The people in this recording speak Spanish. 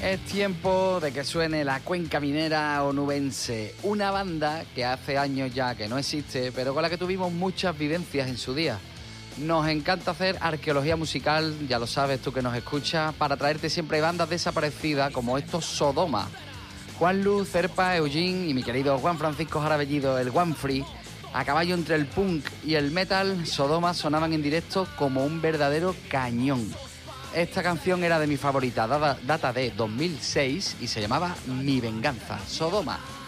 Es tiempo de que suene la Cuenca Minera Onubense, una banda que hace años ya que no existe, pero con la que tuvimos muchas vivencias en su día. Nos encanta hacer arqueología musical, ya lo sabes tú que nos escuchas, para traerte siempre bandas desaparecidas como estos Sodoma. Juan Luz, Cerpa, Eugene y mi querido Juan Francisco Jarabellido, el One Free, a caballo entre el punk y el metal, Sodoma sonaban en directo como un verdadero cañón. Esta canción era de mi favorita, data de 2006 y se llamaba Mi Venganza, Sodoma.